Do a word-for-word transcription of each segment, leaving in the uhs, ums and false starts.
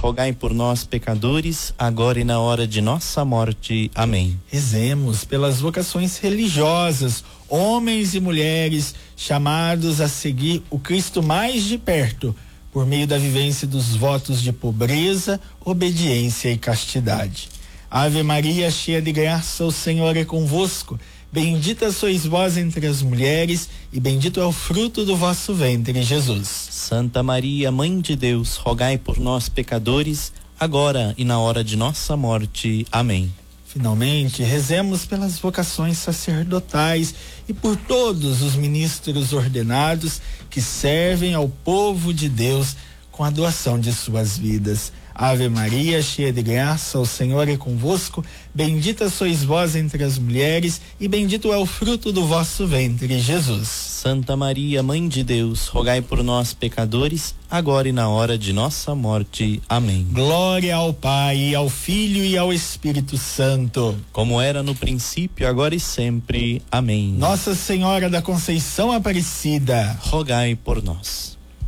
rogai por nós, pecadores, agora e na hora de nossa morte. Amém. Rezemos pelas vocações religiosas, homens e mulheres chamados a seguir o Cristo mais de perto, por meio da vivência dos votos de pobreza, obediência e castidade. Ave Maria, cheia de graça, o Senhor é convosco. Bendita sois vós entre as mulheres, e bendito é o fruto do vosso ventre, Jesus. Santa Maria, Mãe de Deus, rogai por nós, pecadores, agora e na hora de nossa morte. Amém. Finalmente, rezemos pelas vocações sacerdotais e por todos os ministros ordenados que servem ao povo de Deus com a doação de suas vidas. Ave Maria, cheia de graça, o Senhor é convosco. Bendita sois vós entre as mulheres, e bendito é o fruto do vosso ventre, Jesus. Santa Maria, Mãe de Deus, rogai por nós, pecadores, agora e na hora de nossa morte. Amém. Glória ao Pai, ao Filho e ao Espírito Santo, como era no princípio, agora e sempre. Amém. Nossa Senhora da Conceição Aparecida, rogai por nós.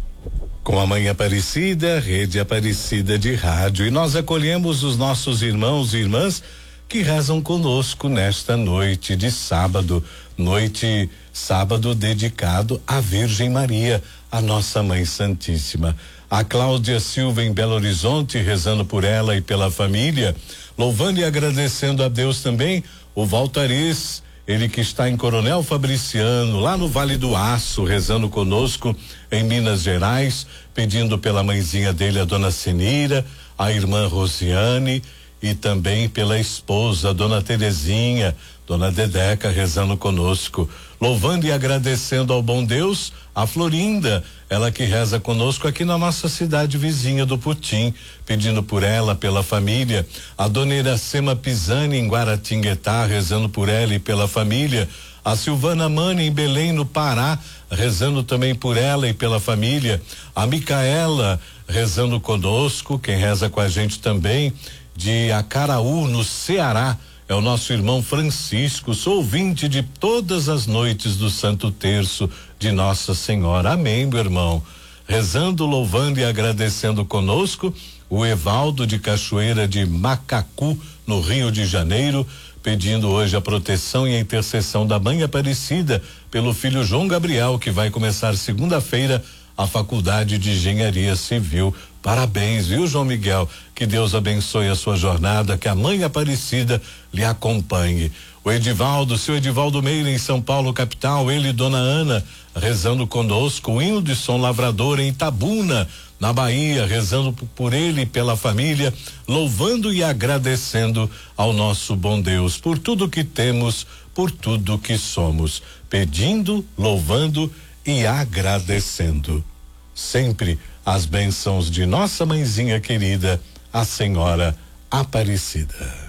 Com a Mãe Aparecida, Rede Aparecida de Rádio, e nós acolhemos os nossos irmãos e irmãs que rezam conosco nesta noite de sábado, noite sábado dedicado à Virgem Maria, a nossa Mãe Santíssima. A Cláudia Silva em Belo Horizonte, rezando por ela e pela família, louvando e agradecendo a Deus também. O Valtares, ele que está em Coronel Fabriciano, lá no Vale do Aço, rezando conosco em Minas Gerais, pedindo pela mãezinha dele, a dona Senira, a irmã Rosiane, e também pela esposa, a dona Terezinha, dona Dedeca, rezando conosco, louvando e agradecendo ao bom Deus, a Florinda, ela que reza conosco aqui na nossa cidade vizinha do Putim, pedindo por ela, pela família, a dona Iracema Pisani em Guaratinguetá, rezando por ela e pela família, a Silvana Mani em Belém, no Pará, rezando também por ela e pela família, a Micaela rezando conosco, quem reza com a gente também, de Acaraú, no Ceará, é o nosso irmão Francisco, sou ouvinte de todas as noites do Santo Terço de Nossa Senhora. Amém, meu irmão. Rezando, louvando e agradecendo conosco, o Evaldo de Cachoeira de Macacu, no Rio de Janeiro, pedindo hoje a proteção e a intercessão da Mãe Aparecida pelo filho João Gabriel, que vai começar segunda-feira a Faculdade de Engenharia Civil. Parabéns, viu, João Miguel? Que Deus abençoe a sua jornada, que a Mãe Aparecida lhe acompanhe. O Edivaldo, seu Edivaldo Meira em São Paulo, capital, ele e dona Ana, rezando conosco, o Whindersson Lavrador em Itabuna, na Bahia, rezando por ele e pela família, louvando e agradecendo ao nosso bom Deus por tudo que temos, por tudo que somos, pedindo, louvando e agradecendo. Sempre as bênçãos de nossa mãezinha querida, a Senhora Aparecida.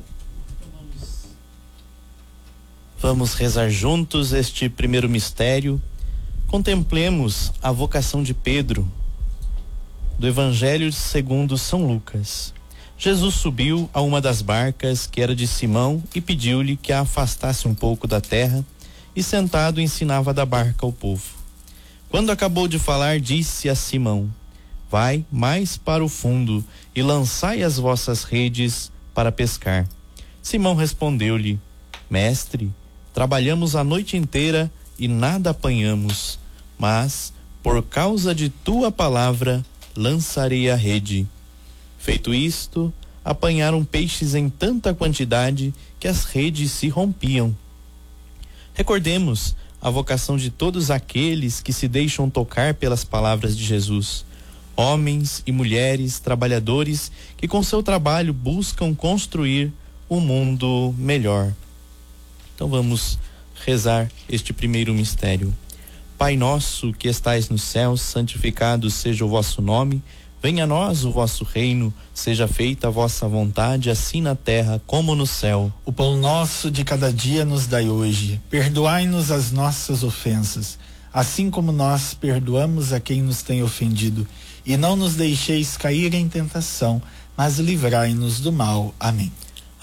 Vamos rezar juntos este primeiro mistério. Contemplemos a vocação de Pedro, do Evangelho segundo São Lucas. Jesus subiu a uma das barcas que era de Simão e pediu-lhe que a afastasse um pouco da terra, e sentado ensinava da barca ao povo. Quando acabou de falar, disse a Simão: vai mais para o fundo e lançai as vossas redes para pescar. Simão respondeu-lhe: mestre, trabalhamos a noite inteira e nada apanhamos, mas por causa de tua palavra lançarei a rede. Feito isto, apanharam peixes em tanta quantidade que as redes se rompiam. Recordemos a vocação de todos aqueles que se deixam tocar pelas palavras de Jesus. Homens e mulheres trabalhadores que com seu trabalho buscam construir um mundo melhor. Então vamos rezar este primeiro mistério. Pai nosso que estais nos céus, santificado seja o vosso nome. Venha a nós o vosso reino, seja feita a vossa vontade, assim na terra como no céu. O pão nosso de cada dia nos dai hoje. Perdoai-nos as nossas ofensas, assim como nós perdoamos a quem nos tem ofendido. E não nos deixeis cair em tentação, mas livrai-nos do mal. Amém.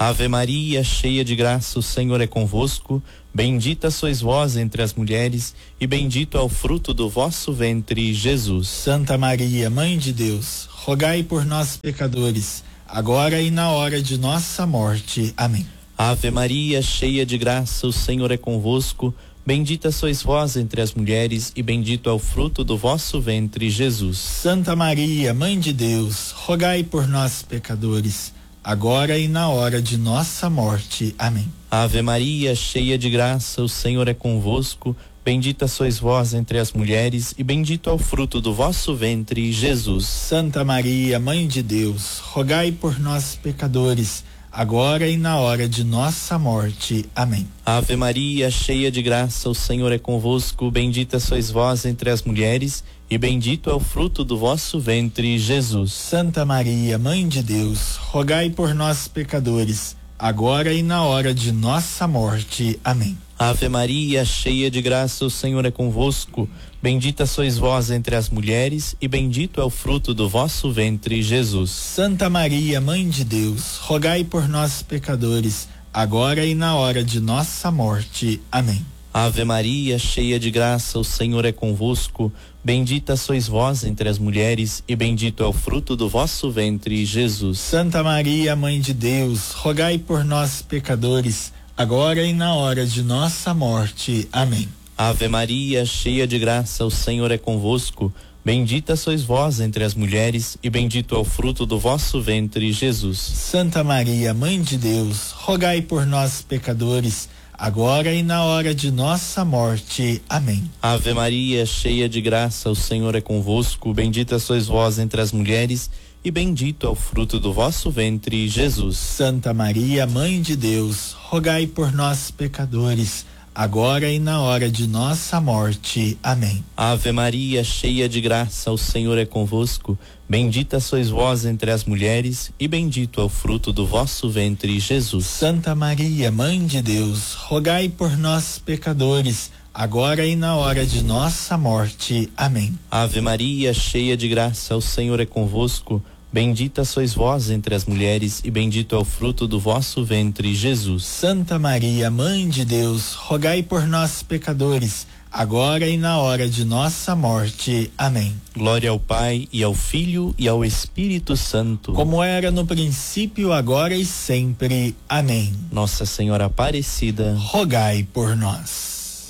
Ave Maria, cheia de graça, o Senhor é convosco. Bendita sois vós entre as mulheres, e bendito é o fruto do vosso ventre, Jesus. Santa Maria, Mãe de Deus, rogai por nós, pecadores, agora e na hora de nossa morte. Amém. Ave Maria, cheia de graça, o Senhor é convosco. Bendita sois vós entre as mulheres, e bendito é o fruto do vosso ventre, Jesus. Santa Maria, Mãe de Deus, rogai por nós, pecadores, agora e na hora de nossa morte. Amém. Ave Maria, cheia de graça, o Senhor é convosco. Bendita sois vós entre as mulheres, e bendito é o fruto do vosso ventre, Jesus. Santa Maria, Mãe de Deus, rogai por nós, pecadores, agora e na hora de nossa morte. Amém. Ave Maria, cheia de graça, o Senhor é convosco. Bendita sois vós entre as mulheres, e bendito é o fruto do vosso ventre, Jesus. Santa Maria, Mãe de Deus, rogai por nós, pecadores, agora e na hora de nossa morte. Amém. Ave Maria, cheia de graça, o Senhor é convosco. Bendita sois vós entre as mulheres, e bendito é o fruto do vosso ventre, Jesus. Santa Maria, Mãe de Deus, rogai por nós, pecadores, agora e na hora de nossa morte. Amém. Ave Maria, cheia de graça, o Senhor é convosco. Bendita sois vós entre as mulheres, e bendito é o fruto do vosso ventre, Jesus. Santa Maria, Mãe de Deus, rogai por nós, pecadores, agora e na hora de nossa morte. Amém. Ave Maria, cheia de graça, o Senhor é convosco. Bendita sois vós entre as mulheres, e bendito é o fruto do vosso ventre, Jesus. Santa Maria, Mãe de Deus, rogai por nós, pecadores, agora e na hora de nossa morte. Amém. Ave Maria, cheia de graça, o Senhor é convosco. Bendita sois vós entre as mulheres, e bendito é o fruto do vosso ventre, Jesus. Santa Maria, Mãe de Deus, rogai por nós, pecadores, agora e na hora de nossa morte. Amém. Ave Maria, cheia de graça, o Senhor é convosco. Bendita sois vós entre as mulheres, e bendito é o fruto do vosso ventre, Jesus. Santa Maria, Mãe de Deus, rogai por nós, pecadores, agora e na hora de nossa morte. Amém. Ave Maria, cheia de graça, o Senhor é convosco. Bendita sois vós entre as mulheres, e bendito é o fruto do vosso ventre, Jesus. Santa Maria, Mãe de Deus, rogai por nós, pecadores, agora e na hora de nossa morte. Amém. Glória ao Pai, e ao Filho, e ao Espírito Santo, como era no princípio, agora e sempre. Amém. Nossa Senhora Aparecida, rogai por nós.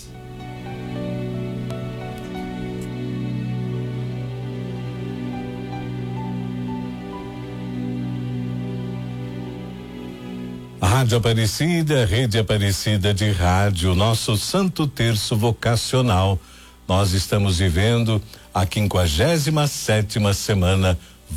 Rádio Aparecida, Rede Aparecida de Rádio, nosso Santo Terço Vocacional. Nós estamos vivendo a quinquagésima sétima semana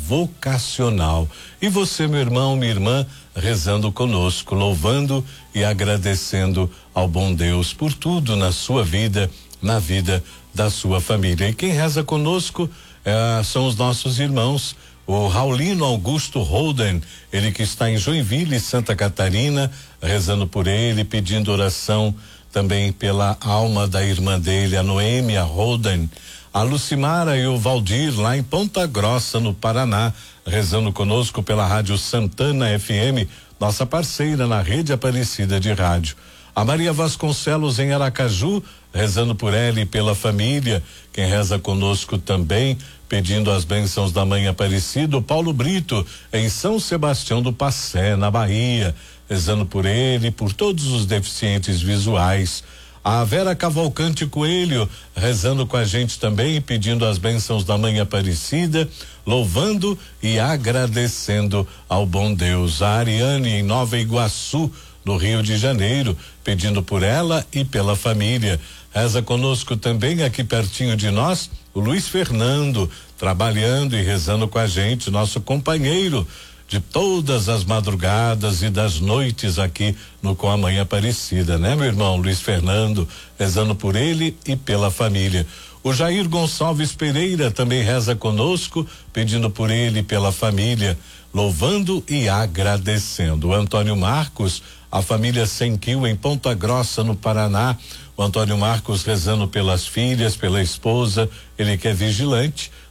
vocacional. E você, meu irmão, minha irmã, rezando conosco, louvando e agradecendo ao bom Deus por tudo na sua vida, na vida da sua família. E quem reza conosco eh, são os nossos irmãos. O Raulino Augusto Holden, ele que está em Joinville, Santa Catarina, rezando por ele, pedindo oração também pela alma da irmã dele, a Noêmia Holden. A Lucimara e o Valdir, lá em Ponta Grossa, no Paraná, rezando conosco pela Rádio Santana F M, nossa parceira na Rede Aparecida de Rádio. A Maria Vasconcelos em Aracaju, rezando por ela e pela família. Quem reza conosco também, pedindo as bênçãos da Mãe Aparecida, o Paulo Brito, em São Sebastião do Passé, na Bahia, rezando por ele e por todos os deficientes visuais. A Vera Cavalcante Coelho, rezando com a gente também, pedindo as bênçãos da Mãe Aparecida, louvando e agradecendo ao bom Deus. A Ariane em Nova Iguaçu, no Rio de Janeiro, pedindo por ela e pela família. Reza conosco também aqui pertinho de nós, o Luiz Fernando, trabalhando e rezando com a gente, nosso companheiro de todas as madrugadas e das noites aqui no Com a Mãe Aparecida, né, meu irmão Luiz Fernando, rezando por ele e pela família. O Jair Gonçalves Pereira também reza conosco, pedindo por ele e pela família, louvando e agradecendo. O Antônio Marcos, a família Senquil em Ponta Grossa, no Paraná. O Antônio Marcos rezando pelas filhas, pela esposa, ele que é vigilante,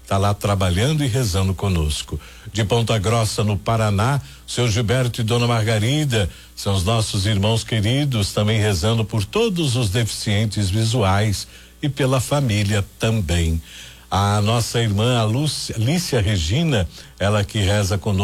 está lá trabalhando e rezando conosco. De Ponta Grossa, no Paraná, seu Gilberto e Dona Margarida são os nossos irmãos queridos, também rezando por todos os deficientes visuais e pela família também. A nossa irmã a Lúcia, Lícia Regina, ela que reza conosco